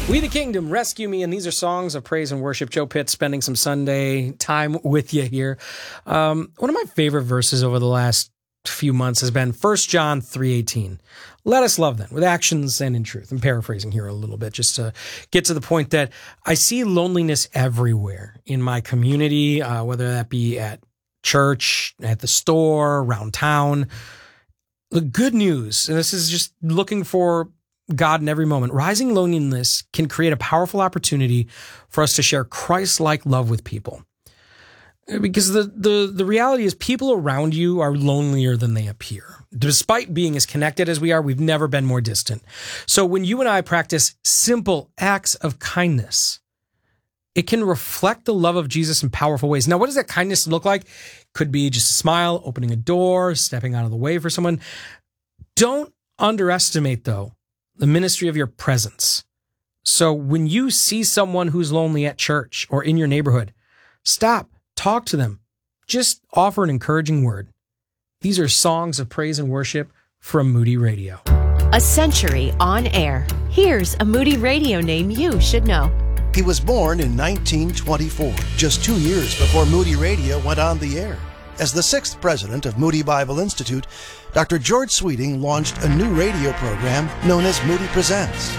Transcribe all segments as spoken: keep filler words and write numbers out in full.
We the Kingdom, Rescue Me, and these are songs of praise and worship. Joe Pitt spending some Sunday time with you here. Um, one of my favorite verses over the last few months has been First John three eighteen. Let us love then with actions and in truth. I'm paraphrasing here a little bit just to get to the point that I see loneliness everywhere in my community, uh, whether that be at church, at the store, around town. The good news, and this is just looking for God in every moment, rising loneliness can create a powerful opportunity for us to share Christ-like love with people. Because the, the, the reality is people around you are lonelier than they appear. Despite being as connected as we are, we've never been more distant. So when you and I practice simple acts of kindness, it can reflect the love of Jesus in powerful ways. Now, what does that kindness look like? Could be just a smile, opening a door, stepping out of the way for someone. Don't underestimate, though, the ministry of your presence. So when you see someone who's lonely at church or in your neighborhood, stop, talk to them, just offer an encouraging word. These are songs of praise and worship from Moody Radio. A century on air. Here's a Moody Radio name you should know. He was born in nineteen twenty-four, just two years before Moody Radio went on the air. As the sixth president of Moody Bible Institute, Doctor George Sweeting launched a new radio program known as Moody Presents.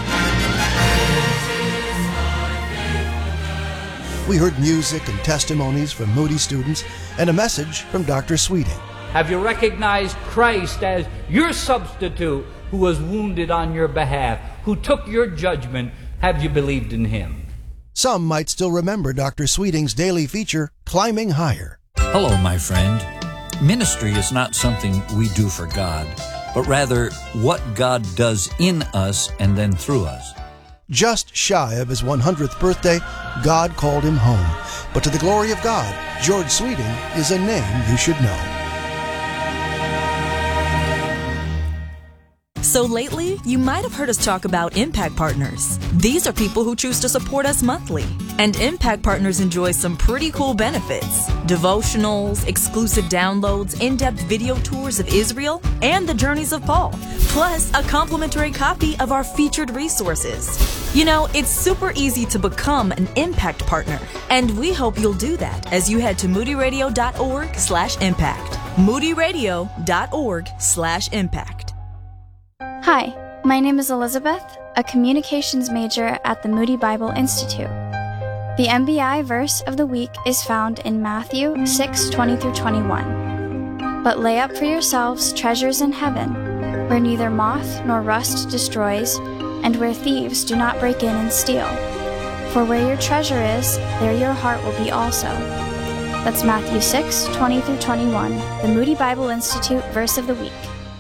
We heard music and testimonies from Moody students and a message from Doctor Sweeting. Have you recognized Christ as your substitute who was wounded on your behalf, who took your judgment? Have you believed in him? Some might still remember Doctor Sweeting's daily feature, Climbing Higher. Hello, my friend. Ministry is not something we do for God, but rather what God does in us and then through us. Just shy of his one hundredth birthday, God called him home. But to the glory of God, George Sweeting is a name you should know. So lately, you might have heard us talk about Impact Partners. These are people who choose to support us monthly. And Impact Partners enjoy some pretty cool benefits. Devotionals, exclusive downloads, in-depth video tours of Israel, and the journeys of Paul. Plus, a complimentary copy of our featured resources. You know, it's super easy to become an Impact Partner. And we hope you'll do that as you head to moodyradio.org slash impact. moodyradio.org slash impact. Hi, my name is Elizabeth, a communications major at the Moody Bible Institute. The M B I verse of the week is found in Matthew six twenty through twenty-one. But lay up for yourselves treasures in heaven, where neither moth nor rust destroys, and where thieves do not break in and steal. For where your treasure is, there your heart will be also. That's Matthew six twenty through twenty-one, the Moody Bible Institute verse of the week.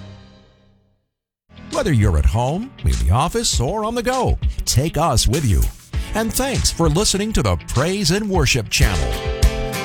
Whether you're at home, in the office, or on the go, take us with you. And thanks for listening to the Praise and Worship Channel.